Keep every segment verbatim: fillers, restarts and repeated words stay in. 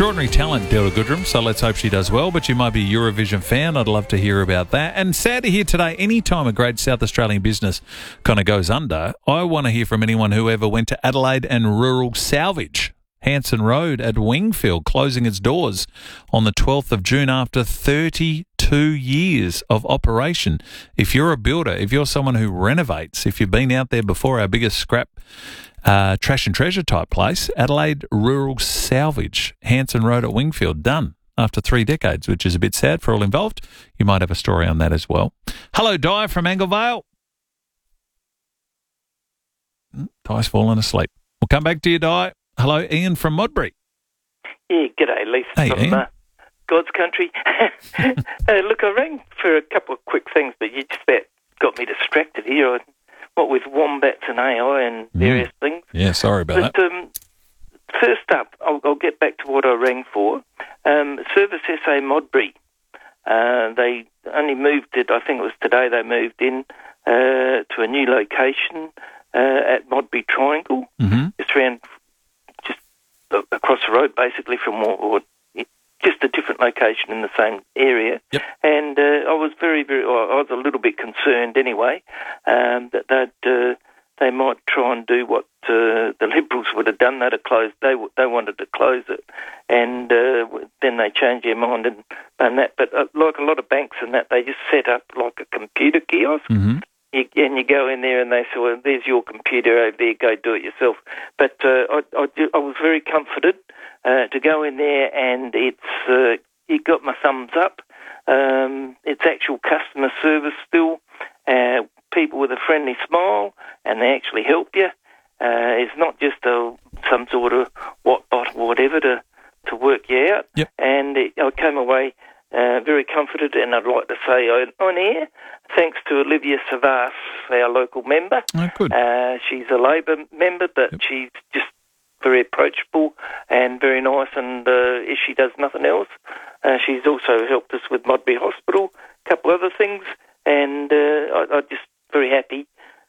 Extraordinary talent, Delta Goodrum, so let's hope she does well. But you might be a Eurovision fan. I'd love to hear about that. And sad to hear today, any time a great South Australian business kind of goes under, I want to hear from anyone who ever went to Adelaide and Rural Salvage. Hanson Road at Wingfield closing its doors on the twelfth of June after thirty-two years of operation. If you're a builder, if you're someone who renovates, if you've been out there before, our biggest scrap uh, trash and treasure type place, Adelaide Rural Salvage, Hanson Road at Wingfield, done after three decades, which is a bit sad for all involved. You might have a story on that as well. Hello, Di from Anglevale. Di's fallen asleep. We'll come back to you, Di. Hello, Ian from Modbury. Yeah, g'day, Lisa hey, from Ian. Uh, God's country. uh, look, I rang for a couple of quick things, but you just about got me distracted here. What with wombats and A I and various mm. things. Yeah, sorry about but, that. Um, first up, I'll, I'll get back to what I rang for. Um, Service S A Modbury. Uh, they only moved it, I think it was today they moved in uh, to a new location uh, at Modbury Triangle. Mm-hmm. It's around across the road, basically, from or, or just a different location in the same area. Yep. And uh, I was very, very, well, I was a little bit concerned anyway um, that they'd, uh, they might try and do what uh, the Liberals would have done. They'd have closed. They they wanted to close it, and uh, then they changed their mind and done that. But uh, like a lot of banks and that, they just set up like a computer kiosk. Mm-hmm. You, and you go in there and they say, well, there's your computer over there, go do it yourself. But uh, I, I, do, I was very comforted uh, to go in there and it's uh, it got my thumbs up. Um, it's actual customer service still, uh, people with a friendly smile, and they actually help you. Uh, it's not just a, some sort of what bot or whatever to, to work you out. Yep. And it, I came away Uh, very comforted, and I'd like to say on, on air, thanks to Olivia Savas, our local member. Oh, good. Uh, she's a Labor member, but yep. she's just very approachable and very nice, and uh, if she does nothing else, uh, she's also helped us with Modbury Hospital, a couple other things, and uh, I, I'm just very happy.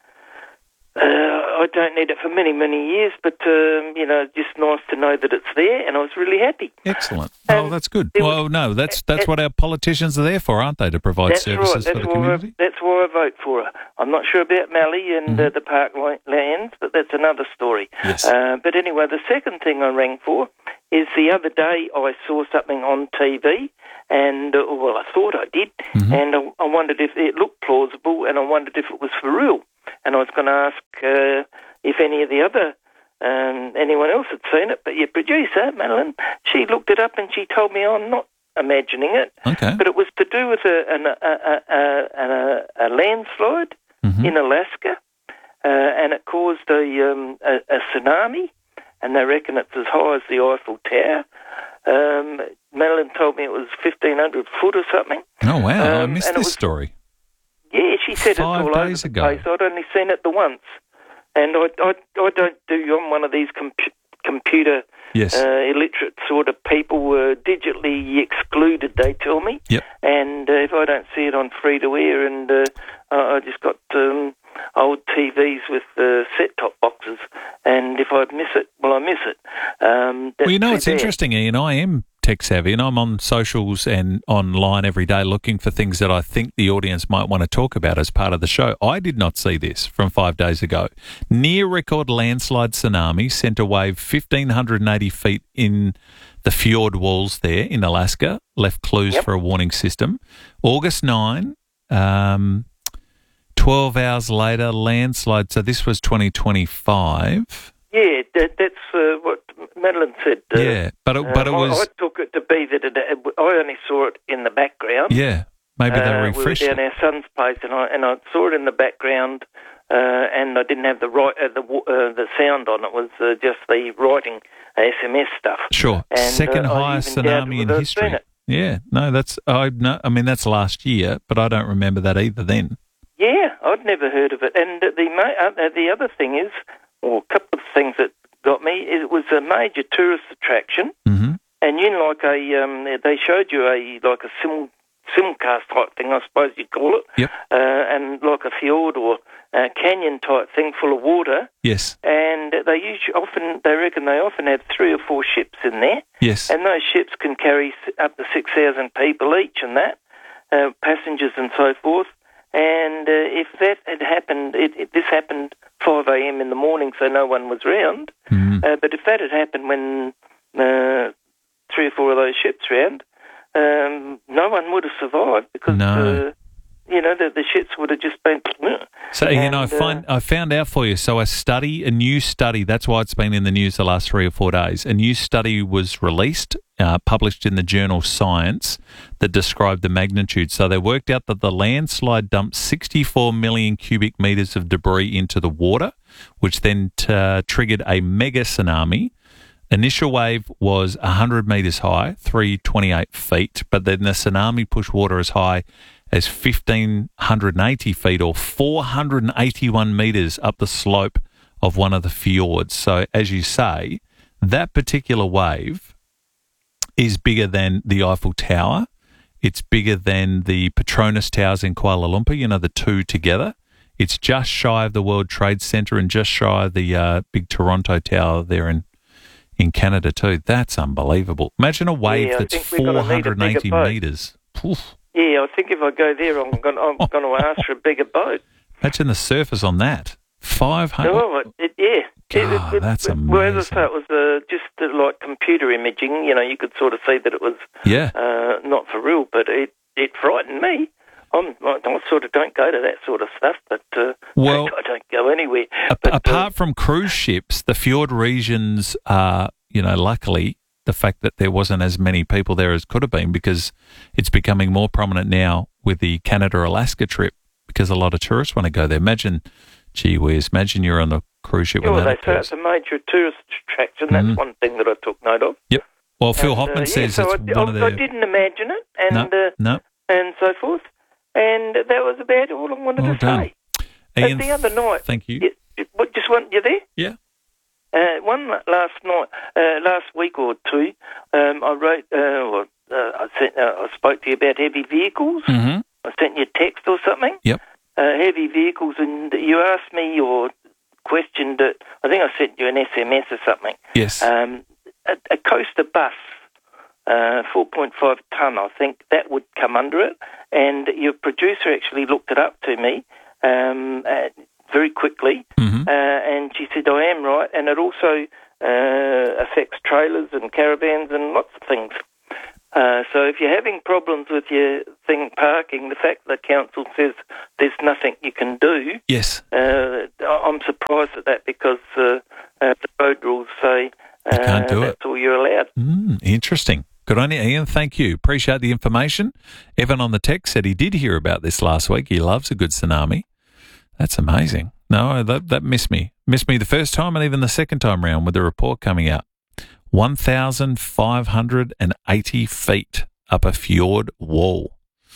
Uh, I don't need it for many, many years, but, um, you know, just nice to know that it's there, and I was really happy. Excellent. Um, oh, that's good. was, well, no, that's that's uh, what our politicians are there for, aren't they, to provide that's services right. that's for the community? I, that's why I vote for her. I'm not sure about Mallee and mm-hmm. uh, the park lands, but that's another story. Yes. Uh, but anyway, the second thing I rang for is the other day I saw something on T V, and, uh, well, I thought I did, mm-hmm. and I, I wondered if it looked plausible, and I wondered if it was for real. And I was going to ask uh, if any of the other, um, anyone else had seen it, but your producer, Madeline, she looked it up and she told me I'm not imagining it. Okay. But it was to do with a, an, a, a, a, a, a landslide mm-hmm. in Alaska, uh, and it caused a, um, a, a tsunami, and they reckon it's as high as the Eiffel Tower. Um, Madeline told me it was fifteen hundred foot or something. Oh, wow. Um, I missed and it this was, story. Yeah, she said Five it's all days over the ago. place. I'd only seen it the once. And I, I, I don't do, I'm one of these com- computer yes. uh, illiterate sort of people, uh, digitally excluded, they tell me. Yep. And uh, if I don't see it on free-to-air, and uh, I just got um, old T Vs with uh, set-top boxes, and if I miss it, well, I miss it. Um, well, you know, it's bad. interesting, Ian. I am tech savvy, and I'm on socials and online every day looking for things that I think the audience might want to talk about as part of the show. I did not see this from five days ago. Near record landslide tsunami sent a wave fifteen eighty feet in the fjord walls there in Alaska, left clues yep. for a warning system. August ninth, um, twelve hours later, landslide. So this was twenty twenty-five. Yeah, that, that's uh, what Madeline said. Uh, yeah, but it, but it um, was. I, I took it to be that it, I only saw it in the background. Yeah, maybe they uh, refreshed we were down it. our son's place, and I and I saw it in the background, uh, and I didn't have the right uh, the uh, the sound on. It was uh, just the writing S M S stuff. Sure, and, second uh, highest tsunami in history. Yeah, no, that's I no, I mean that's last year, but I don't remember that either then. Yeah, I'd never heard of it. And the uh, the other thing is, or a couple of things that got me, is it was a major tourist attraction, mm-hmm. and you know, like a um, they showed you a like a sim, simulcast type thing, I suppose you'd call it, Yep. uh, and like a fjord or a canyon type thing full of water. Yes. And they usually often, they reckon they often have three or four ships in there. Yes. And those ships can carry up to six thousand people each and that, uh, passengers and so forth. And uh, if that had happened, it, it, this happened five a.m. in the morning, so no one was round. Mm. Uh, but if that had happened when uh, three or four of those ships round, um, no one would have survived because, No. uh, you know, the, the ships would have just been... So, and, Ian, I, find, uh, I found out for you. So a study, a new study, that's why it's been in the news the last three or four days. A new study was released, uh, published in the journal Science, that described the magnitude. So they worked out that the landslide dumped sixty-four million cubic metres of debris into the water, which then uh, triggered a mega tsunami. Initial wave was one hundred metres high, three hundred twenty-eight feet, but then the tsunami pushed water as high as one thousand five hundred eighty feet or four hundred eighty-one metres up the slope of one of the fjords. So, as you say, that particular wave is bigger than the Eiffel Tower. It's bigger than the Petronas Towers in Kuala Lumpur, you know, the two together. It's just shy of the World Trade Center and just shy of the uh, big Toronto Tower there in in Canada too. That's unbelievable. Imagine a wave Yeah, I that's think we're gonna need a four hundred eighty bigger boat. metres. Poof. Yeah, I think if I go there, I'm going, I'm going to ask for a bigger boat. Imagine the surface on that. five hundred. Oh, it, it, yeah. God, it, it, that's it, Well, as I amazing. say, it was uh, just uh, like computer imaging. You know, you could sort of see that it was Yeah. uh, not for real, but it, it frightened me. I'm, I, I sort of don't go to that sort of stuff, but uh, Well- I don't go anywhere. A- But, uh, apart from cruise ships, the fjord regions are, you know, luckily the fact that there wasn't as many people there as could have been, because it's becoming more prominent now with the Canada-Alaska trip, because a lot of tourists want to go there. Imagine, gee whiz, imagine you're on the cruise ship yeah, when well, that they say occurs. it's a major tourist attraction. That's Mhm. one thing that I took note of. Yep. Well, Phil And, uh, Hoffman yeah, says so it's I, one of I, I the... didn't imagine it, and No, uh, no. and so forth. And that was about all I wanted Well to done. say. Ian, And the other night, thank you. you, you- what, just one, you there? Yeah. Uh, one last night, uh, last week or two, um, I wrote, uh, or, uh, I, sent, uh, I spoke to you about heavy vehicles. Mm-hmm. I sent you a text or something. Yep. Uh, heavy vehicles, and you asked me or questioned it. I think I sent you an S M S or something. Yes. Um, a, a coaster bus, uh, four point five tonne, I think, that would come under it. And your producer actually looked it up to me um, uh, very quickly, mm-hmm. uh, and she said, I am right, and it also uh, affects trailers and caravans and lots of things. Uh, so if you're having problems with your thing parking, the fact that the council says there's nothing you can do, Yes. uh, I'm surprised at that, because uh, uh, the road rules say uh, You can't do that's it. all you're allowed. Mm, interesting. Good on you, Ian. Thank you. Appreciate the information. Evan on the text said he did hear about this last week. He loves a good tsunami. That's amazing. No, that that missed me. Missed me the first time and even the second time round with the report coming out. one thousand five hundred eighty feet up a fjord wall.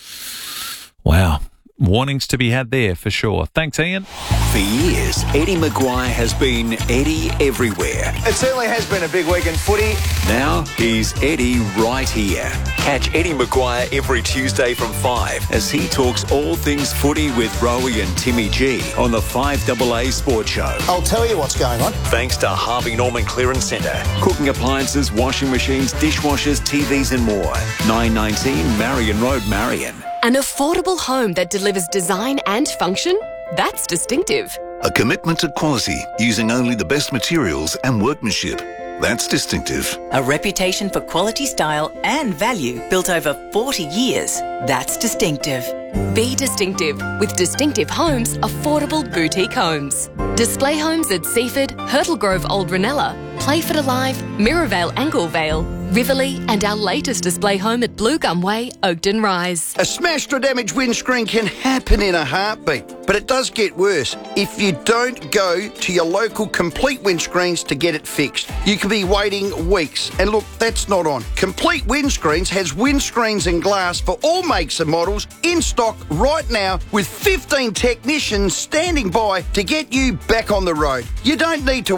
Wow. Warnings to be had there for sure. Thanks, Ian. For years, Eddie Maguire has been Eddie everywhere. It certainly has been a big week in footy. Now he's Eddie right here. Catch Eddie Maguire every Tuesday from five as he talks all things footy with Rowie and Timmy G on the five A A Sports Show. I'll tell you what's going on. Thanks to Harvey Norman Clearance Centre. Cooking appliances, washing machines, dishwashers, T Vs and more. nine nineteen Marion Road, Marion. An affordable home that delivers design and function? That's distinctive. A commitment to quality using only the best materials and workmanship. That's distinctive. A reputation for quality, style and value built over forty years. That's distinctive. Be distinctive with Distinctive Homes, affordable boutique homes. Display homes at Seaford, Hurtle Grove Old Ranella, Playford Alive, Mirrorvale Anglevale, Riverlea, and our latest display home at Blue Gum Way, Oakden Rise. A smashed or damaged windscreen can happen in a heartbeat, but it does get worse if you don't go to your local Complete Windscreens to get it fixed. You could be waiting weeks, and look, that's not on. Complete Windscreens has windscreens and glass for all makes and models in stock right now, with fifteen technicians standing by to get you back on the road. You don't need to wait.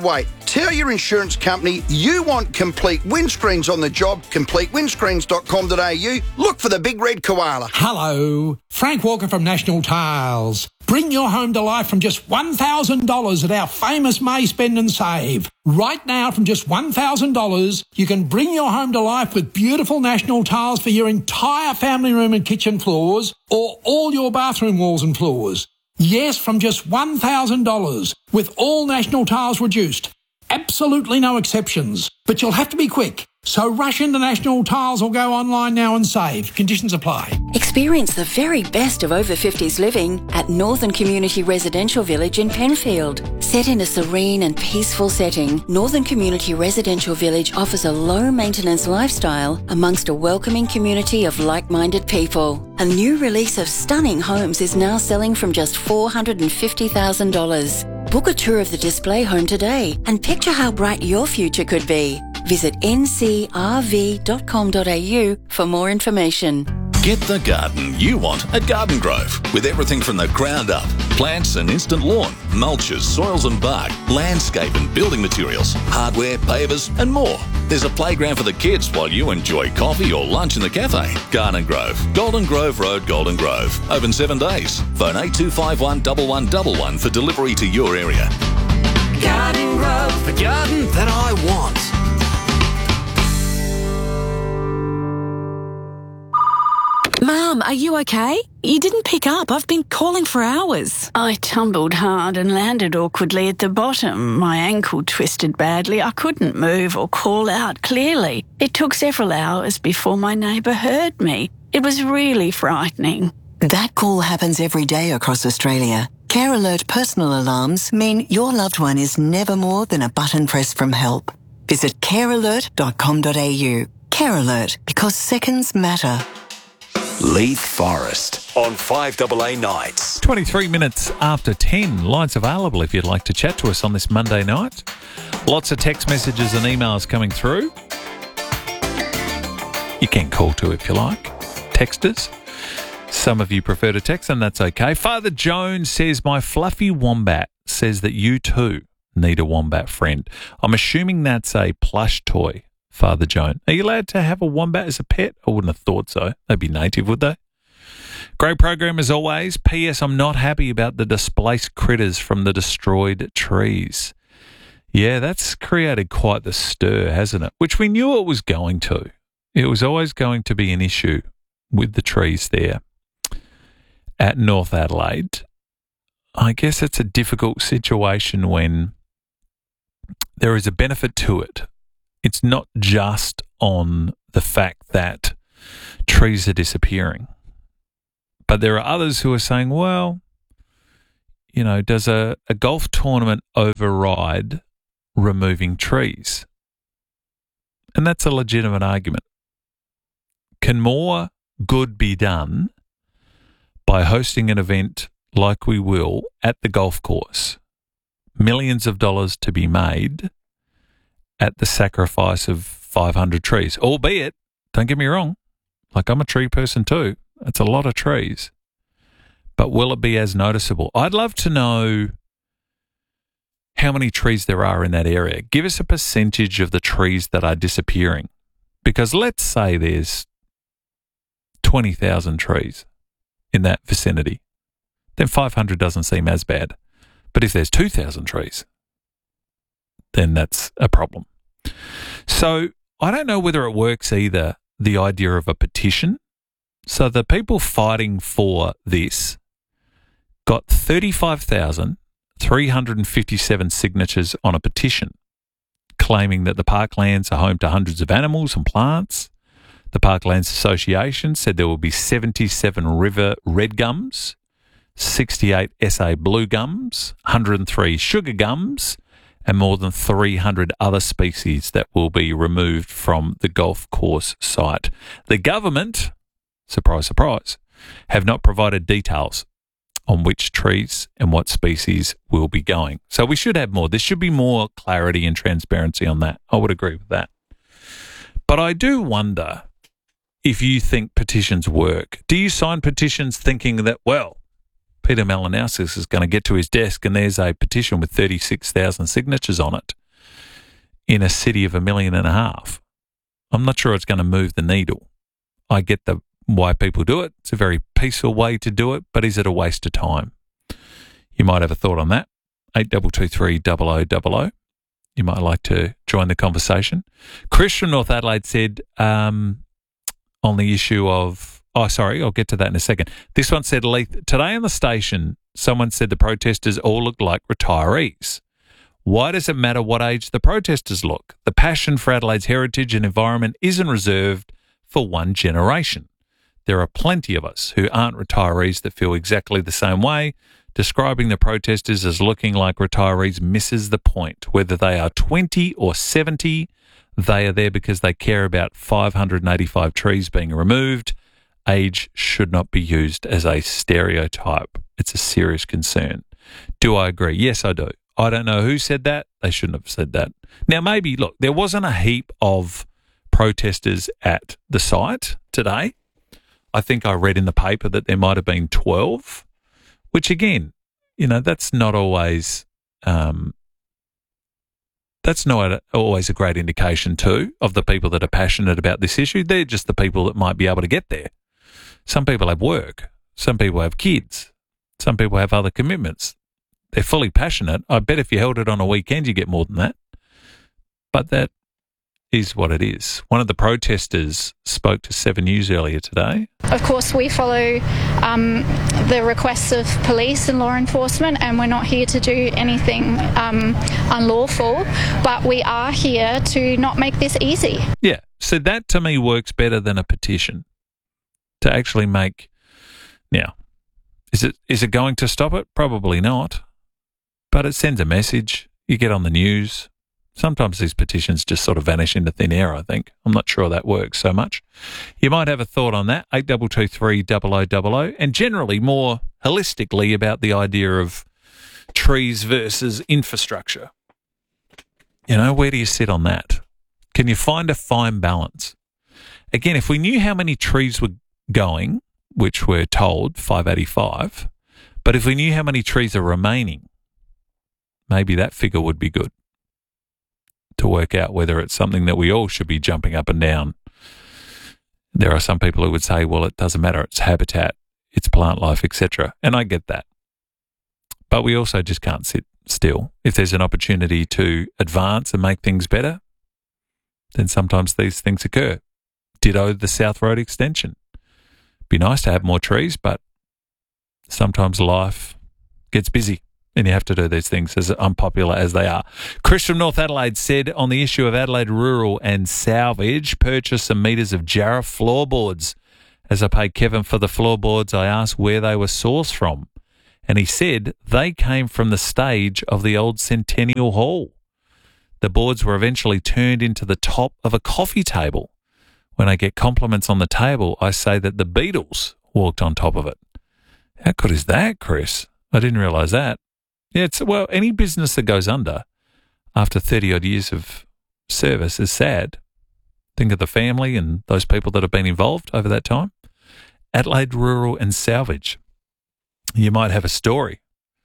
Tell your insurance company you want complete windscreens on the job. complete windscreens dot com dot a u. Look for the big red koala. Hello, Frank Walker from National Tiles. Bring your home to life from just one thousand dollars at our famous May Spend and Save. Right now, from just one thousand dollars, you can bring your home to life with beautiful National Tiles for your entire family room and kitchen floors, or all your bathroom walls and floors. Yes, from just one thousand dollars, with all National Tiles reduced. Absolutely no exceptions. But you'll have to be quick. So rush into National Tiles or go online now and save. Conditions apply. Experience the very best of over fifties living at Northern Community Residential Village in Penfield. Set in a serene and peaceful setting, Northern Community Residential Village offers a low-maintenance lifestyle amongst a welcoming community of like-minded people. A new release of stunning homes is now selling from just four hundred fifty thousand dollars. Book a tour of the display home today and picture how bright your future could be. Visit n c r v dot com dot a u for more information. Get the garden you want at Garden Grove, with everything from the ground up. Plants and instant lawn, mulches, soils and bark, landscape and building materials, hardware, pavers and more. There's a playground for the kids while you enjoy coffee or lunch in the cafe. Garden Grove, Golden Grove Road, Golden Grove. Open seven days. Phone eight two five one, one one one one for delivery to your area. Garden Grove, the garden that I want. Mum, are you okay? You didn't pick up. I've been calling for hours. I tumbled hard and landed awkwardly at the bottom. My ankle twisted badly. I couldn't move or call out clearly. It took several hours before my neighbour heard me. It was really frightening. That call happens every day across Australia. Care Alert personal alarms mean your loved one is never more than a button press from help. Visit care alert dot com dot a u. Care Alert, because seconds matter. Leith Forest on five A A nights. twenty-three minutes after ten. Lines available if you'd like to chat to us on this Monday night. Lots of text messages and emails coming through. You can call too if you like. Texters. Some of you prefer to text, and that's okay. Father Jones says, my fluffy wombat says that you too need a wombat friend. I'm assuming that's a plush toy. Father Joan. Are you allowed to have a wombat as a pet? I wouldn't have thought so. They'd be native, would they? Great program as always. P S. I'm not happy about the displaced critters from the destroyed trees. Yeah, that's created quite the stir, hasn't it? Which we knew it was going to. It was always going to be an issue with the trees there at North Adelaide. I guess it's a difficult situation when there is a benefit to it. It's not just on the fact that trees are disappearing, but there are others who are saying, well, you know, does a, a golf tournament override removing trees? And that's a legitimate argument. Can more good be done by hosting an event like we will at the golf course? Millions of dollars to be made at the sacrifice of five hundred trees, albeit, don't get me wrong, like I'm a tree person too. It's a lot of trees. But will it be as noticeable? I'd love to know how many trees there are in that area. Give us a percentage of the trees that are disappearing. Because let's say there's twenty thousand trees in that vicinity. Then five hundred doesn't seem as bad. But if there's two thousand trees, then that's a problem. So I don't know whether it works either, the idea of a petition. So the people fighting for this got thirty-five thousand three hundred fifty-seven signatures on a petition claiming that the parklands are home to hundreds of animals and plants. The Parklands Association said there will be seventy-seven river red gums, sixty-eight S A blue gums, one hundred three sugar gums, and more than three hundred other species that will be removed from the golf course site. The government, surprise, surprise, have not provided details on which trees and what species will be going. So we should have more. There should be more clarity and transparency on that. I would agree with that. But I do wonder if you think petitions work. Do you sign petitions thinking that, well, Peter Malinowskis is going to get to his desk and there's a petition with thirty-six thousand signatures on it, in a city of a million and a half. I'm not sure it's going to move the needle. I get the why people do it. It's a very peaceful way to do it, but is it a waste of time? You might have a thought on that. eight two two three double oh double oh. You might like to join the conversation. Chris from North Adelaide said um, on the issue of, oh, sorry, I'll get to that in a second. This one said, Leith, today on the station, someone said the protesters all look like retirees. Why does it matter what age the protesters look? The passion for Adelaide's heritage and environment isn't reserved for one generation. There are plenty of us who aren't retirees that feel exactly the same way. Describing the protesters as looking like retirees misses the point. Whether they are twenty or seventy, they are there because they care about five hundred eighty-five trees being removed. Age should not be used as a stereotype. It's a serious concern. Do I agree? Yes, I do. I don't know who said that. They shouldn't have said that. Now, maybe, look, there wasn't a heap of protesters at the site today. I think I read in the paper that there might have been twelve, which again, you know, that's not always um, that's not always a great indication too of the people that are passionate about this issue. They're just the people that might be able to get there. Some people have work. Some people have kids. Some people have other commitments. They're fully passionate. I bet if you held it on a weekend, you get more than that. But that is what it is. One of the protesters spoke to Seven News earlier today. Of course, we follow um, the requests of police and law enforcement, and we're not here to do anything um, unlawful, but we are here to not make this easy. Yeah, so that to me works better than a petition to actually make... Now, is it is it going to stop it? Probably not, but it sends a message. You get on the news. Sometimes these petitions just sort of vanish into thin air, I think. I'm not sure that works so much. You might have a thought on that, eight two two three double oh double oh, and generally more holistically about the idea of trees versus infrastructure. You know, where do you sit on that? Can you find a fine balance? Again, if we knew how many trees were going, which we're told, five eighty-five, but if we knew how many trees are remaining, maybe that figure would be good to work out whether it's something that we all should be jumping up and down. There are some people who would say, well, it doesn't matter, it's habitat, it's plant life, et cetera. And I get that. But we also just can't sit still. If there's an opportunity to advance and make things better, then sometimes these things occur. Ditto the South Road extension. Be nice to have more trees, but sometimes life gets busy. And you have to do these things as unpopular as they are. Chris from North Adelaide said on the issue of Adelaide Rural and Salvage, purchase some metres of Jarrah floorboards. As I paid Kevin for the floorboards, I asked where they were sourced from. And he said they came from the stage of the old Centennial Hall. The boards were eventually turned into the top of a coffee table. When I get compliments on the table, I say that the Beatles walked on top of it. How good is that, Chris? I didn't realise that. Yeah, it's, well, any business that goes under after thirty-odd years of service is sad. Think of the family and those people that have been involved over that time. Adelaide Rural and Salvage. You might have a story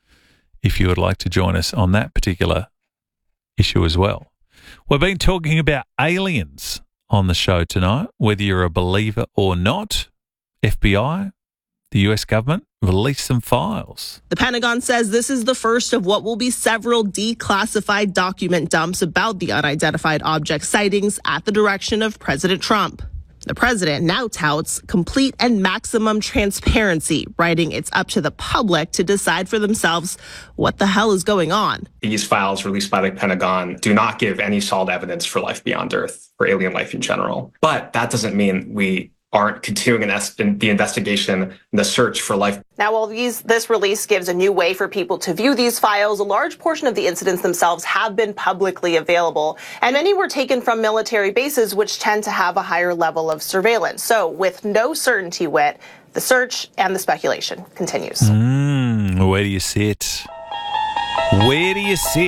if you would like to join us on that particular issue as well. We've been talking about aliens on the show tonight, whether you're a believer or not. F B I, the U S government, released some files. The Pentagon says this is the first of what will be several declassified document dumps about the unidentified object sightings at the direction of President Trump. The president now touts complete and maximum transparency, writing it's up to the public to decide for themselves what the hell is going on. These files released by the Pentagon do not give any solid evidence for life beyond Earth or alien life in general. But that doesn't mean we aren't continuing in the investigation and the search for life. Now, while these, this release gives a new way for people to view these files, a large portion of the incidents themselves have been publicly available, and many were taken from military bases, which tend to have a higher level of surveillance. So, with no certainty, Whit, the search and the speculation continues. Mm, where do you sit? Where do you sit?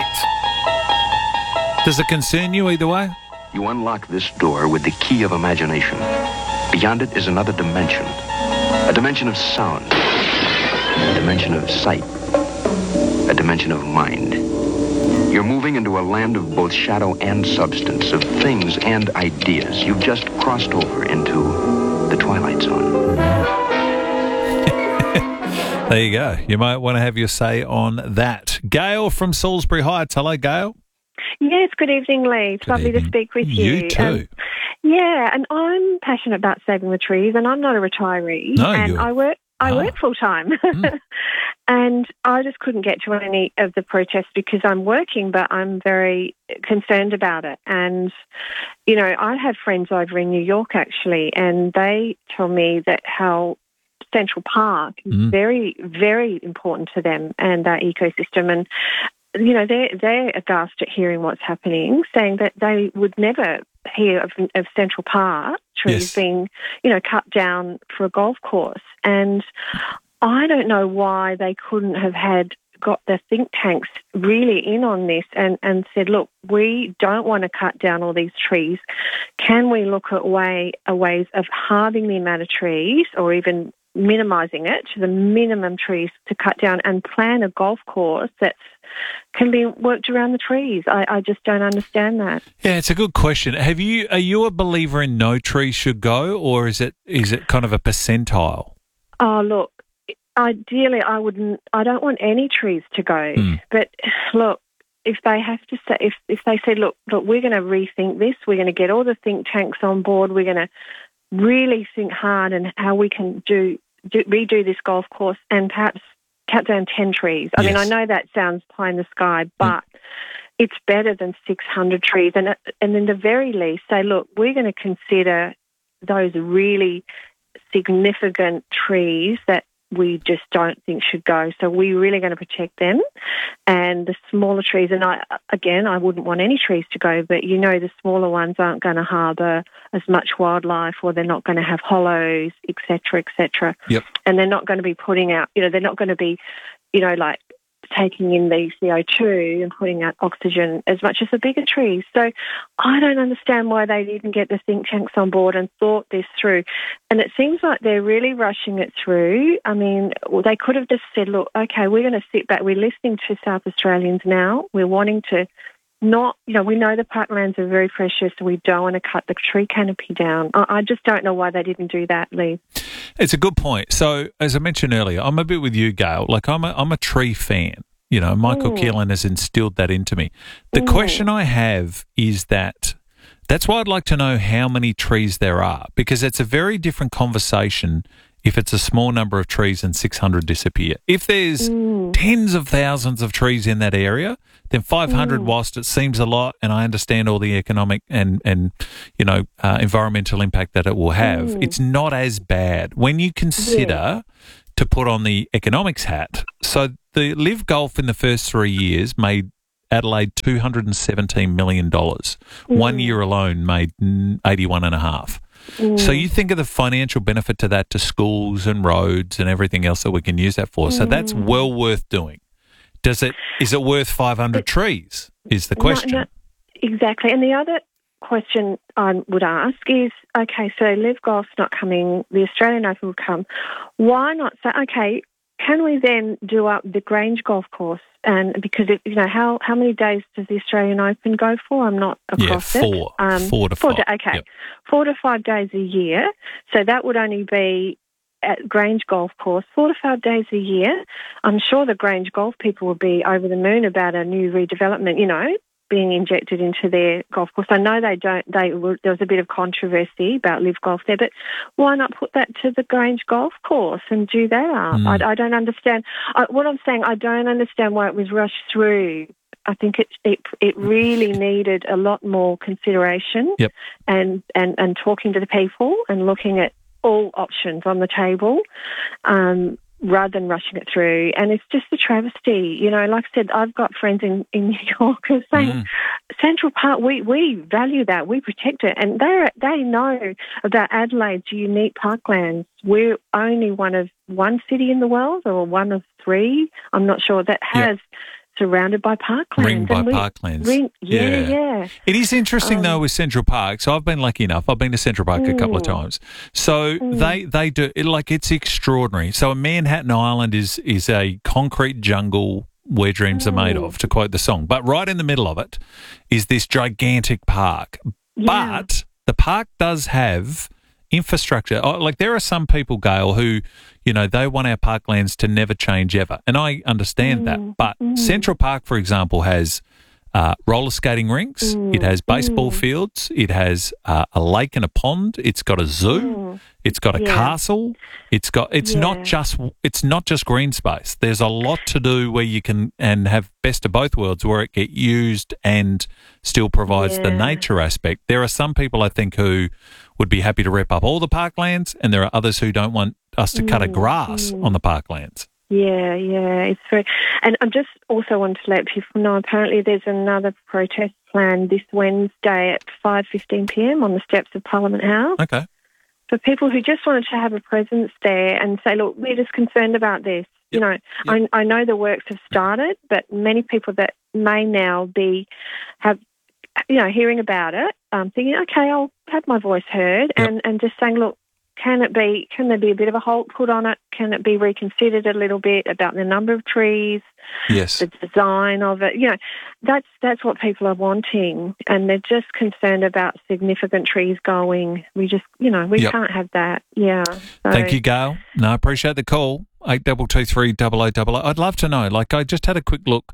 Does it concern you either way? You unlock this door with the key of imagination. Beyond it is another dimension, a dimension of sound, a dimension of sight, a dimension of mind. You're moving into a land of both shadow and substance, of things and ideas. You've just crossed over into the Twilight Zone. There you go. You might want to have your say on that. Gail from Salisbury Heights. Hello, Gail. Yes, good evening, Lee. It's Good lovely evening. to speak with you. You too. Um, yeah, and I'm passionate about saving the trees, and I'm not a retiree. No, and you're- I work. I Ah. work full time, and I just couldn't get to any of the protests because I'm working, but I'm very concerned about it. And you know, I have friends over in New York actually, and they tell me that how Central Park is Mm. very, very important to them and their ecosystem. And you know, they're they're aghast at hearing what's happening, saying that they would never hear of, of Central Park trees Yes. being, you know, cut down for a golf course. And I don't know why they couldn't have had got the think tanks really in on this and, and said, look, we don't want to cut down all these trees. Can we look at way a ways of halving the amount of trees or even minimising it to the minimum trees to cut down and plan a golf course that's can be worked around the trees? I, I just don't understand that. Yeah, it's a good question. Have you? Are you a believer in no trees should go, or is it is it kind of a percentile? Oh, look, ideally I wouldn't, I don't want any trees to go. Mm. But look, if they have to say, if, if they say, look, look, we're going to rethink this, we're going to get all the think tanks on board, we're going to really think hard and how we can do, do redo this golf course and perhaps cut down ten trees. I mean, I Yes. know that sounds pie in the sky, but it's better than six hundred trees. And, and in the very least, say, look, we're going to consider those really significant trees that we just don't think should go. So we're really going to protect them. And the smaller trees, and I again, I wouldn't want any trees to go, but you know the smaller ones aren't going to harbour as much wildlife, or they're not going to have hollows, et cetera, et cetera. Yep. And they're not going to be putting out, you know, they're not going to be, you know, like taking in the C O two and putting out oxygen as much as the bigger trees. So I don't understand why they didn't get the think tanks on board and thought this through. And it seems like they're really rushing it through. I mean, well, they could have just said, look, okay, we're going to sit back. We're listening to South Australians now. We're wanting to not, you know, we know the parklands are very precious. We don't want to cut the tree canopy down. I, I just don't know why they didn't do that, Lee. It's a good point. So, as I mentioned earlier, I'm a bit with you, Gail. Like, I'm a, I'm a tree fan. You know, Michael Mm. Keelan has instilled that into me. The Mm. question I have is that that's why I'd like to know how many trees there are, because it's a very different conversation if it's a small number of trees and six hundred disappear. If there's Mm. tens of thousands of trees in that area, then five hundred, Mm. whilst it seems a lot, and I understand all the economic and, and you know, uh, environmental impact that it will have, Mm. it's not as bad. When you consider to put on the economics hat, so the Live Golf in the first three years made Adelaide two hundred seventeen million dollars. One Mm. year alone made eighty-one and a half. So you think of the financial benefit to that, to schools and roads and everything else that we can use that for. So that's Mm. well worth doing. Does it? Is it worth five hundred trees? Is the question. No, no, exactly. And the other question I would ask is, okay, so Live Golf's not coming, the Australian Open will come. Why not say, okay, can we then do up the Grange Golf Course? And because, it, you know, how, how many days does the Australian Open go for? I'm not across Yeah, four. it. Um, Four to four five. Da- okay. Yep. Four to five days a year. So that would only be at Grange Golf Course, four to five days a year. I'm sure the Grange Golf people will be over the moon about a new redevelopment, you know, being injected into their golf course. I know they don't, they were, there was a bit of controversy about Live Golf there, but why not put that to the Grange Golf Course and do that up? Mm. I, I don't understand. I, what I'm saying, I don't understand why it was rushed through. I think it it, it really needed a lot more consideration Yep. and, and, and talking to the people and looking at all options on the table, um, rather than rushing it through. And it's just a travesty. You know, like I said, I've got friends in, in New York who are saying, Mm. Central Park, we, we value that, we protect it. And they they know about Adelaide's unique parklands. We're only one of one city in the world, or one of three, I'm not sure, that has surrounded by parklands. Ringed by And we- parklands. Ring, yeah, Yeah. yeah. It is interesting Um, though with Central Park. So I've been lucky enough. I've been to Central Park a couple of Mm. times. So Mm. they they do it, like, it's extraordinary. So Manhattan Island is is a concrete jungle where dreams are made Mm. of, to quote the song. But right in the middle of it is this gigantic park. Yeah. But the park does have infrastructure. Oh, like there are some people, Gail, who, you know, they want our parklands to never change ever. And I understand Mm. that. But Central Park, for example, has uh, roller skating rinks. Mm. It has baseball Mm. fields. It has uh, a lake and a pond. It's got a zoo. Mm. It's got a Yeah. castle. It's got. It's Yeah. not just. It's not just green space. There's a lot to do where you can and have best of both worlds, where it get used and still provides the Yeah. nature aspect. There are some people, I think, who would be happy to rip up all the parklands, and there are others who don't want us to cut a Mm, grass mm. on the parklands. Yeah, yeah, it's very. And I just also want to let people know. Apparently, there's another protest planned this Wednesday at five fifteen p m on the steps of Parliament House. Okay. For people who just wanted to have a presence there and say, "Look, we're just concerned about this." You know, I, I know the works have started, but many people that may now be have, you know, hearing about it, um, thinking, "Okay, I'll have my voice heard," and and just saying, "Look, can it be? Can there be a bit of a halt put on it? Can it be reconsidered a little bit about the number of trees, Yes. the design of it?" You know, that's that's what people are wanting, and they're just concerned about significant trees going. We just, you know, we Yep. can't have that. Yeah. So, Thank you, Gail. No, I appreciate the call. Eight double two three double o double o. I'd love to know. Like, I just had a quick look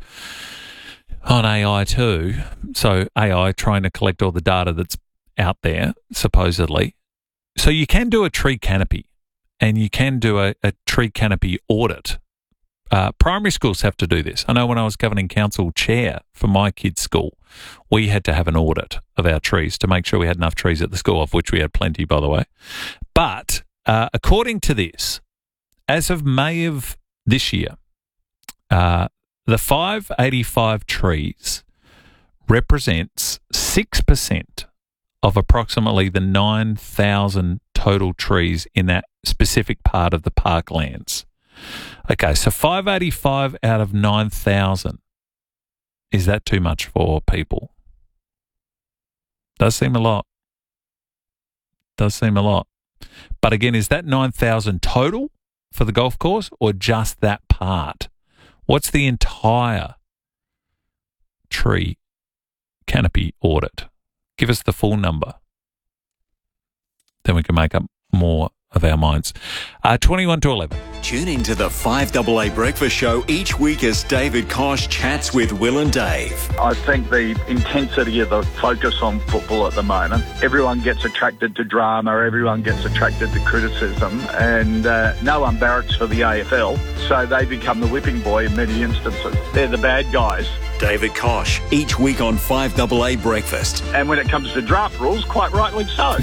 on A I too. So A I trying to collect all the data that's out there, supposedly. So you can do a tree canopy, and you can do a, a tree canopy audit. Uh, primary schools have to do this. I know when I was governing council chair for my kids' school, we had to have an audit of our trees to make sure we had enough trees at the school, of which we had plenty, by the way. But uh, according to this, as of May of this year, uh, the five eighty-five trees represents six percent of approximately the nine thousand total trees in that specific part of the parklands. Okay, so five eighty-five out of nine thousand. Is that too much for people? Does seem a lot. Does seem a lot. But again, is that nine thousand total for the golf course or just that part? What's the entire tree canopy audit? Give us the full number. Then we can make up more of our minds. Uh, twenty-one to eleven. Tune into the five A A Breakfast Show each week as David Kosh chats with Will and Dave. I think the intensity of the focus on football at the moment, everyone gets attracted to drama, everyone gets attracted to criticism, and uh, no one barracks for the A F L, so they become the whipping boy in many instances. They're the bad guys. David Kosh, each week on five A A Breakfast. And when it comes to draft rules, quite rightly so.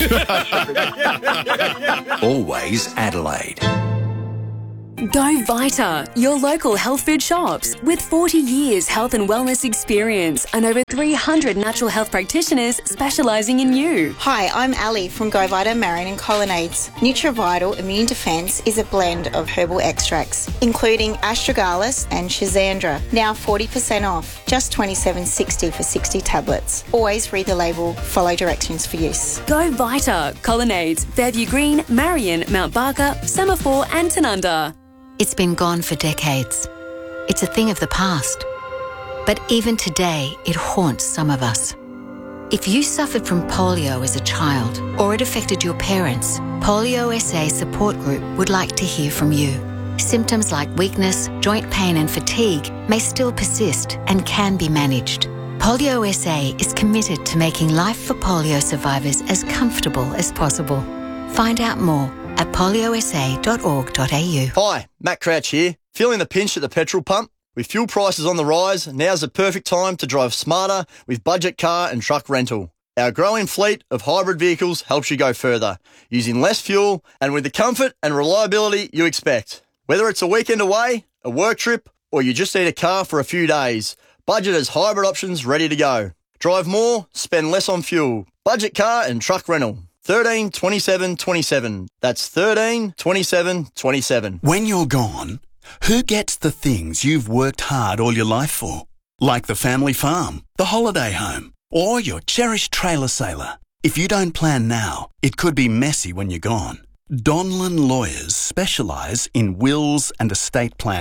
Always Adelaide. Go Vita, your local health food shops. With forty years health and wellness experience and over three hundred natural health practitioners specialising in you. Hi, I'm Ali from Go Vita Marion and Colonnades. NutriVital Immune Defence is a blend of herbal extracts, including astragalus and schizandra. Now forty percent off, just twenty-seven dollars sixty for sixty tablets. Always read the label, follow directions for use. Go Vita, Colonnades, Fairview Green, Marion, Mount Barker, Semaphore and Tanunda. It's been gone for decades. It's a thing of the past. But even today, it haunts some of us. If you suffered from polio as a child or it affected your parents, Polio S A Support Group would like to hear from you. Symptoms like weakness, joint pain and fatigue may still persist and can be managed. Polio S A is committed to making life for polio survivors as comfortable as possible. Find out more at polio s a dot org dot a u. Hi, Matt Crouch here. Feeling the pinch at the petrol pump? With fuel prices on the rise, now's the perfect time to drive smarter with budget car and truck rental. Our growing fleet of hybrid vehicles helps you go further, using less fuel and with the comfort and reliability you expect. Whether it's a weekend away, a work trip, or you just need a car for a few days, Budget has hybrid options ready to go. Drive more, spend less on fuel. Budget car and truck rental. thirteen twenty-seven twenty-seven. That's thirteen twenty-seven twenty-seven. When you're gone, who gets the things you've worked hard all your life for? Like the family farm, the holiday home, or your cherished trailer sailor. If you don't plan now, it could be messy when you're gone. Donlan Lawyers specialise in wills and estate planning.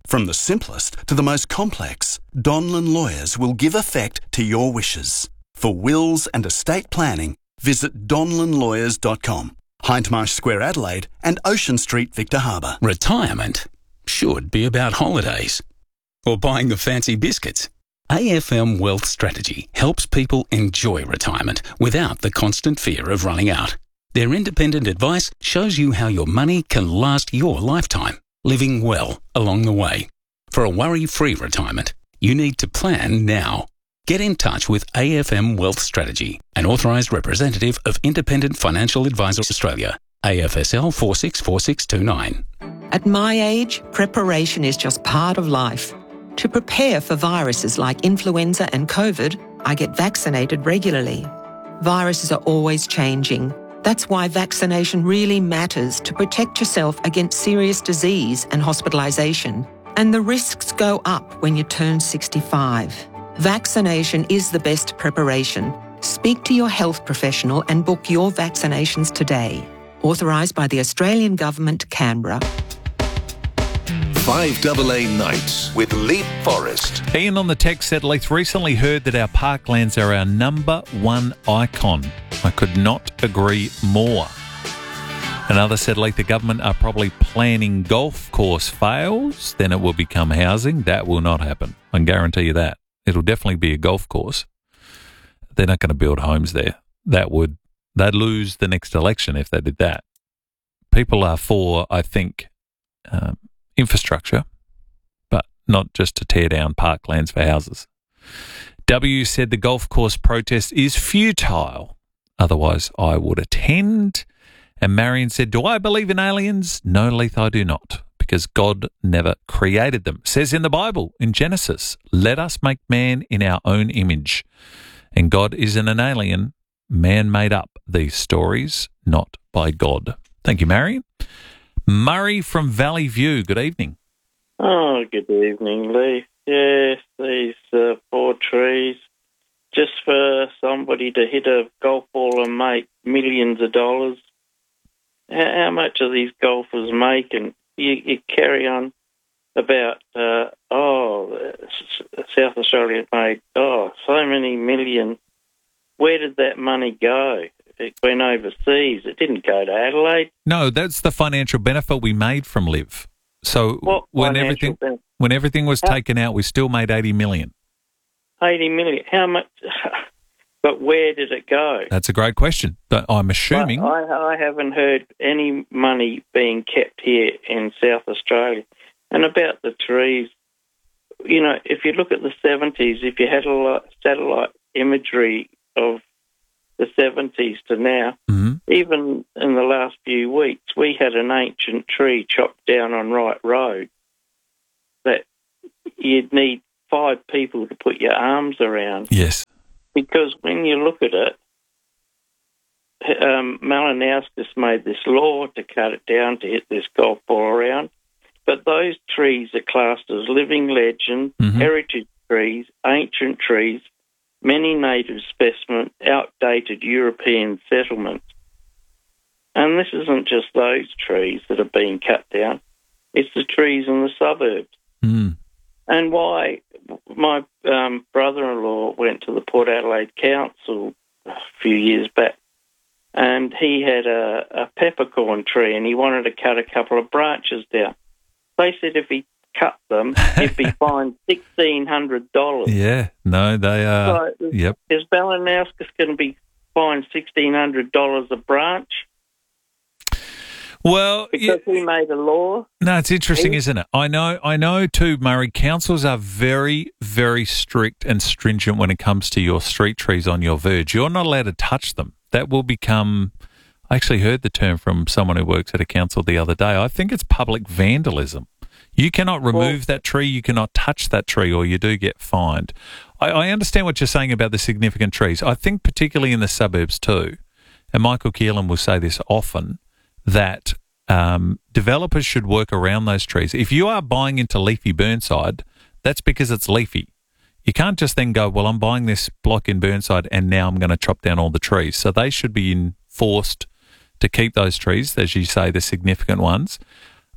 From the simplest to the most complex, Donlan Lawyers will give effect to your wishes. For wills and estate planning, visit donlan lawyers dot com. Hindmarsh Square, Adelaide, and Ocean Street, Victor Harbour. Retirement should be about holidays or buying the fancy biscuits. A F M Wealth Strategy helps people enjoy retirement without the constant fear of running out. Their independent advice shows you how your money can last your lifetime, living well along the way. For a worry-free retirement, you need to plan now. Get in touch with A F M Wealth Strategy, an authorised representative of Independent Financial Advisors Australia, A F S L four six four six two nine. At my age, preparation is just part of life. To prepare for viruses like influenza and COVID, I get vaccinated regularly. Viruses are always changing. That's why vaccination really matters to protect yourself against serious disease and hospitalisation. And the risks go up when you turn sixty-five. Vaccination is the best preparation. Speak to your health professional and book your vaccinations today. Authorised by the Australian Government, Canberra. five A A Nights with Leap Forest. Ian on the text said, Leith, recently heard that our parklands are our number one icon. I could not agree more. Another said, Leith, the government are probably planning golf course fails, then it will become housing. That will not happen. I can guarantee you that. It'll definitely be a golf course. They're not going to build homes there. That would, they'd lose the next election if they did that. People are for, I think, um, infrastructure, but not just to tear down parklands for houses. W said the golf course protest is futile. Otherwise, I would attend. And Marion said, do I believe in aliens? No, Leith, I do not, because God never created them. It says in the Bible, in Genesis, let us make man in our own image. And God isn't an alien. Man made up these stories, not by God. Thank you, Marion. Murray from Valley View, good evening. Oh, good evening, Lee. Yes, these uh, four trees, just for somebody to hit a golf ball and make millions of dollars. How, how much are these golfers making? You, you carry on about, uh, oh, South Australia made, oh, so many million. Where did that money go? It went overseas. It didn't go to Adelaide. No, that's the financial benefit we made from Live. So what when everything benefit? when everything was How? taken out, we still made eighty million. Eighty million. How much? But where did it go? That's a great question. But I'm assuming I, I haven't heard any money being kept here in South Australia. And about the trees, you know, if you look at the seventies, if you had a lot satellite imagery of the seventies to now, mm-hmm. even in the last few weeks, we had an ancient tree chopped down on Wright Road that you'd need five people to put your arms around. Yes. Because when you look at it, um, Malinowskis made this law to cut it down to hit this golf ball around, but those trees are classed as living legend, mm-hmm. heritage trees, ancient trees, many native specimens, outdated European settlements. And this isn't just those trees that are being cut down. It's the trees in the suburbs. Mm. And why my um, brother-in-law went to the Port Adelaide Council a few years back, and he had a, a peppercorn tree, and he wanted to cut a couple of branches down. They said if he cut them, he'd be fined sixteen hundred dollars. Yeah, no, they are. So yep. Is Malinowskis going to be fined sixteen hundred dollars a branch? Well, because yeah, he made a law. No, it's interesting, he, isn't it? I know, I know too, Murray. Councils are very, very strict and stringent when it comes to your street trees on your verge. You're not allowed to touch them. That will become. I actually heard the term from someone who works at a council the other day. I think it's public vandalism. You cannot remove well, that tree. You cannot touch that tree, or you do get fined. I, I understand what you're saying about the significant trees. I think particularly in the suburbs too, and Michael Keelan will say this often, that um, developers should work around those trees. If you are buying into leafy Burnside, that's because it's leafy. You can't just then go, well, I'm buying this block in Burnside and now I'm going to chop down all the trees. So they should be enforced to keep those trees, as you say, the significant ones.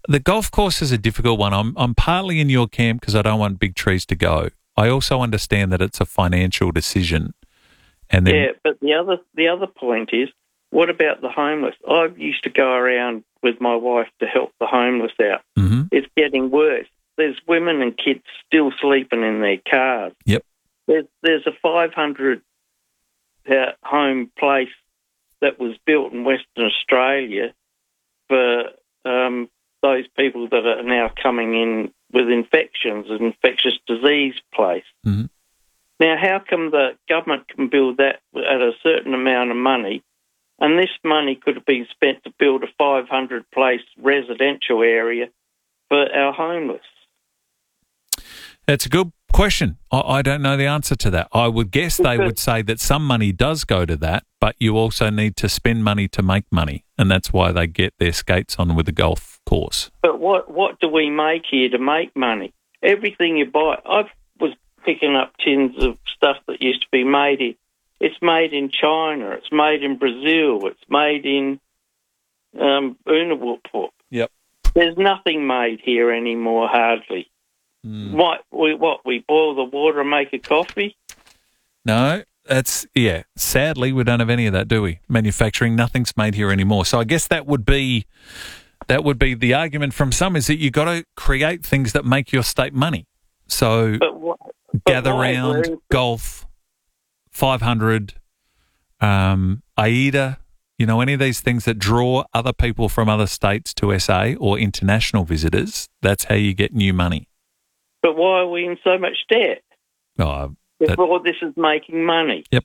The golf course is a difficult one. I'm I'm partly in your camp because I don't want big trees to go. I also understand that it's a financial decision. And then, yeah, but the other the other point is, what about the homeless? I used to go around with my wife to help the homeless out. Mm-hmm. It's getting worse. There's women and kids still sleeping in their cars. Yep. There's there's a five hundred uh, home place that was built in Western Australia for um, those people that are now coming in with infections, an infectious disease place. Mm-hmm. Now, how come the government can build that at a certain amount of money, and this money could have been spent to build a five hundred place residential area for our homeless? That's a good question. I, I don't know the answer to that. I would guess they would say that some money does go to that, but you also need to spend money to make money, and that's why they get their skates on with the golf course. But what what do we make here to make money? Everything you buy. I was picking up tins of stuff that used to be made here. It's made in China. It's made in Brazil. It's made in um, Unawup. Yep. There's nothing made here anymore, hardly. Mm. What we what we boil the water and make a coffee? No, that's, yeah, sadly we don't have any of that, do we? Manufacturing, nothing's made here anymore. So I guess that would be that would be the argument from some, is that you got to create things that make your state money. So But what, gather but why? round, We're- golf, five hundred, um, AIDA, you know, any of these things that draw other people from other states to S A or international visitors, that's how you get new money. But why are we in so much debt Oh, that, before this is making money? Yep.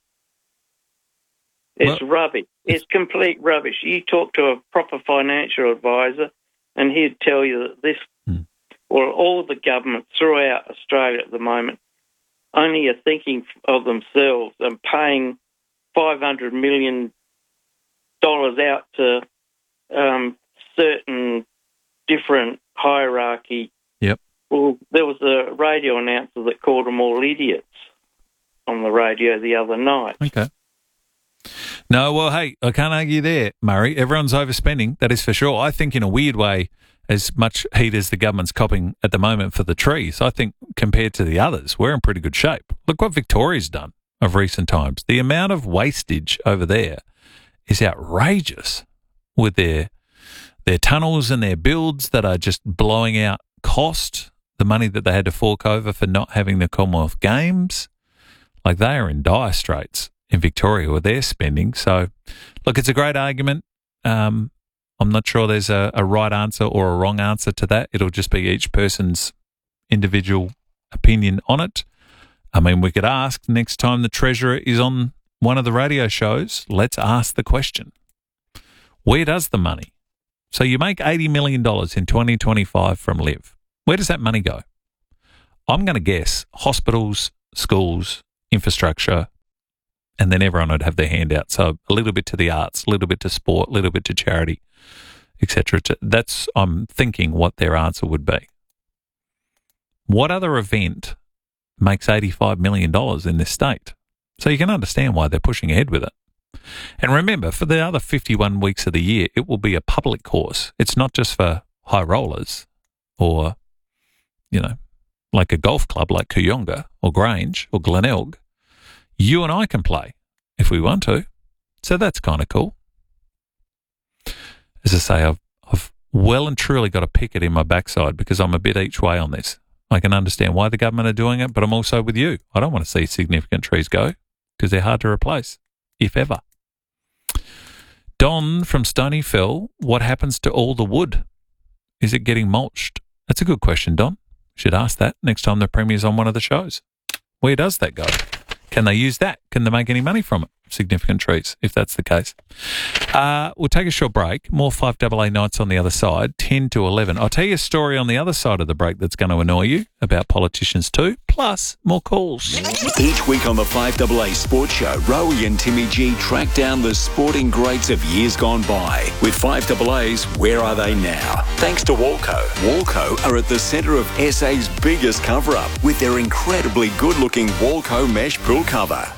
It's rubbish. It's complete rubbish. You talk to a proper financial advisor and he'd tell you that this, Hmm. or all the governments throughout Australia at the moment, only are thinking of themselves and paying five hundred million dollars out to um, certain different hierarchy. Yep. Well, there was a radio announcer that called them all idiots on the radio the other night. Okay. No, well, hey, I can't argue there, Murray. Everyone's overspending, that is for sure. I think in a weird way, as much heat as the government's copping at the moment for the trees, I think compared to the others, we're in pretty good shape. Look what Victoria's done of recent times. The amount of wastage over there is outrageous with their their tunnels and their builds that are just blowing out cost, the money that they had to fork over for not having the Commonwealth Games. Like, they are in dire straits in Victoria with their spending. So, look, it's a great argument. Um, I'm not sure there's a, a right answer or a wrong answer to that. It'll just be each person's individual opinion on it. I mean, we could ask next time the Treasurer is on one of the radio shows, let's ask the question, where does the money? So you make eighty million dollars in twenty twenty-five from Live. Where does that money go? I'm going to guess hospitals, schools, infrastructure, and then everyone would have their hand out. So a little bit to the arts, a little bit to sport, a little bit to charity, et cetera. That's, I'm thinking, what their answer would be. What other event makes eighty-five million dollars in this state? So you can understand why they're pushing ahead with it. And remember, for the other fifty-one weeks of the year, it will be a public course. It's not just for high rollers or, you know, like a golf club like Kooyonga or Grange or Glenelg. You and I can play if we want to. So that's kind of cool. As I say, I've, I've well and truly got a picket in my backside because I'm a bit each way on this. I can understand why the government are doing it, but I'm also with you. I don't want to see significant trees go because they're hard to replace, if ever. Don from Stony Fell, what happens to all the wood? Is it getting mulched? That's a good question, Don. Should ask that next time the Premier's on one of the shows. Where does that go? Can they use that? Can they make any money from it? Significant trees, if that's the case. Uh, we'll take a short break. More five A A nights on the other side, ten to eleven. I'll tell you a story on the other side of the break that's going to annoy you about politicians too, plus more calls. Each week on the five A A Sports Show, Rowie and Timmy G track down the sporting greats of years gone by. With five A A's Where Are They Now? Thanks to Walco. Walco are at the centre of S A's biggest cover-up with their incredibly good-looking Walco mesh pool cover.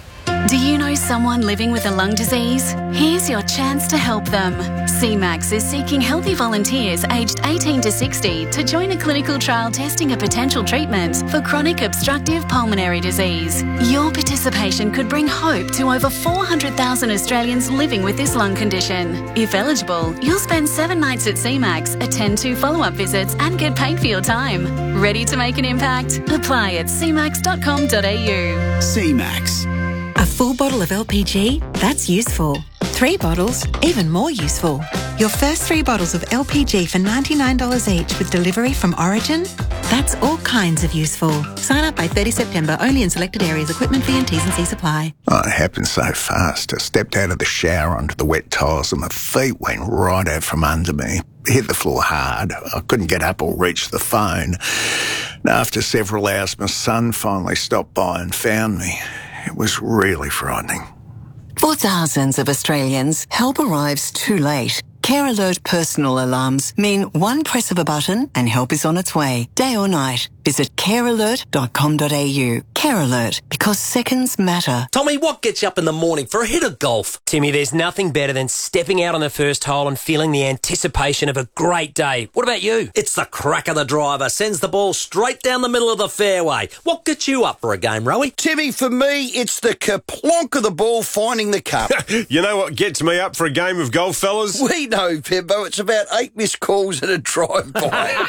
Do you know someone living with a lung disease? Here's your chance to help them. C MAX is seeking healthy volunteers aged eighteen to sixty to join a clinical trial testing a potential treatment for chronic obstructive pulmonary disease. Your participation could bring hope to over four hundred thousand Australians living with this lung condition. If eligible, you'll spend seven nights at C MAX, attend two follow-up visits and get paid for your time. Ready to make an impact? Apply at c max dot com dot a u. C MAX. A full bottle of L P G? That's useful. Three bottles? Even more useful. Your first three bottles of L P G for ninety-nine dollars each with delivery from Origin? That's all kinds of useful. Sign up by thirtieth September, only in selected areas. Equipment fee and T's and C's apply. Oh, it happened so fast. I stepped out of the shower onto the wet tiles and my feet went right out from under me. Hit the floor hard. I couldn't get up or reach the phone. And after several hours, my son finally stopped by and found me. It was really frightening. For thousands of Australians, help arrives too late. Care Alert personal alarms mean one press of a button and help is on its way, day or night. Visit care alert dot com dot a u. Care Alert, because seconds matter. Tommy, what gets you up in the morning for a hit of golf? Timmy, there's nothing better than stepping out on the first hole and feeling the anticipation of a great day. What about you? It's the crack of the driver, sends the ball straight down the middle of the fairway. What gets you up for a game, Rowie? Timmy, for me, it's the kerplonk of the ball finding the cup. You know what gets me up for a game of golf, fellas? We know, Pimbo. It's about eight missed calls and a drive-by.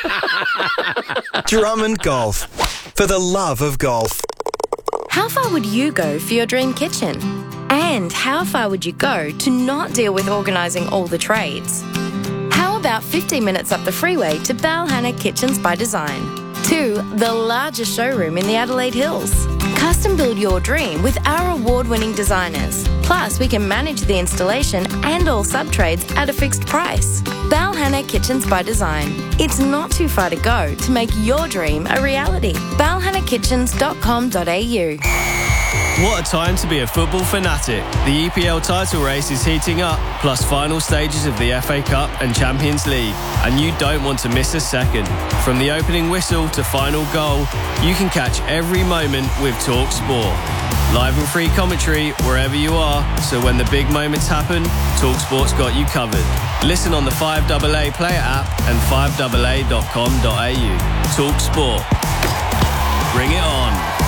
Drummond Golf. For the love of golf. How far would you go for your dream kitchen? And how far would you go to not deal with organising all the trades? How about fifteen minutes up the freeway to Balhanna Kitchens by Design? To the largest showroom in the Adelaide Hills. Custom build your dream with our award-winning designers. Plus, we can manage the installation and all sub-trades at a fixed price. Balhanna Kitchens by Design. It's not too far to go to make your dream a reality. balhanna kitchens dot com dot a u. What a time to be a football fanatic. The E P L title race is heating up, plus final stages of the F A Cup and Champions League. And you don't want to miss a second. From the opening whistle to final goal, you can catch every moment with Talk Sport. Live and free commentary wherever you are, so when the big moments happen, Talk Sport's got you covered. Listen on the five A A player app and five A A dot com dot a u. Talk Sport. Bring it on.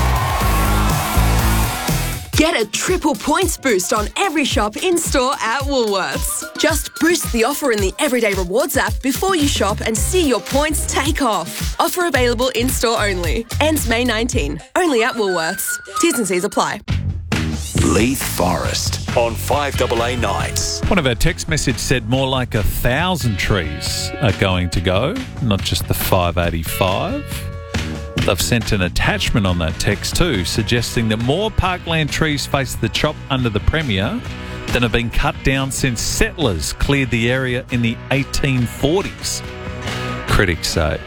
Get a triple points boost on every shop in-store at Woolworths. Just boost the offer in the Everyday Rewards app before you shop and see your points take off. Offer available in-store only. Ends May nineteenth. Only at Woolworths. T's and C's apply. Leith Forest on five A A nights. One of our text message said more like a thousand trees are going to go, not just the five eighty-five. They've sent an attachment on that text too, suggesting that more parkland trees face the chop under the Premier than have been cut down since settlers cleared the area in the eighteen forties, critics say.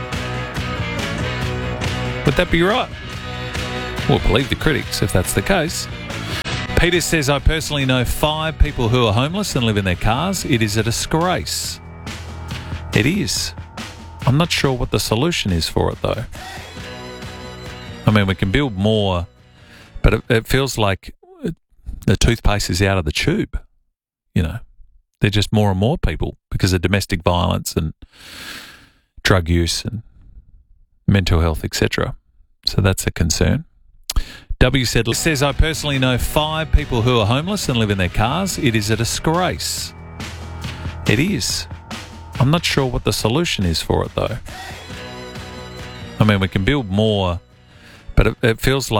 Would that be right? Well, believe the critics if that's the case. Peter says, I personally know five people who are homeless and live in their cars. It is a disgrace. It is. I'm not sure what the solution is for it, though. I mean, we can build more, but it, it feels like the toothpaste is out of the tube. You know, they're just more and more people because of domestic violence and drug use and mental health, et cetera. So that's a concern. W said, says, I personally know five people who are homeless and live in their cars. It is a disgrace. It is. I'm not sure what the solution is for it, though. I mean, we can build more, but it, it feels like